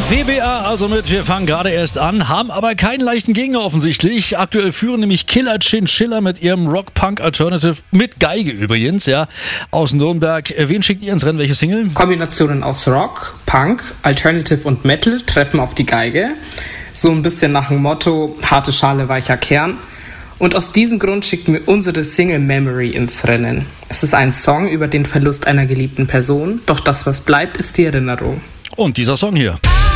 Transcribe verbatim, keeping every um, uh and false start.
W B A also mit Wir fangen gerade erst an, haben aber keinen leichten Gegner offensichtlich. Aktuell führen nämlich Killer Chinchilla mit ihrem Rock-Punk-Alternative, mit Geige übrigens, ja, aus Nürnberg. Wen schickt ihr ins Rennen, welche Single? Kombinationen aus Rock, Punk, Alternative und Metal treffen auf die Geige. So ein bisschen nach dem Motto, harte Schale, weicher Kern. Und aus diesem Grund schicken wir unsere Single Memory ins Rennen. Es ist ein Song über den Verlust einer geliebten Person, doch das, was bleibt, ist die Erinnerung. Und dieser Song hier.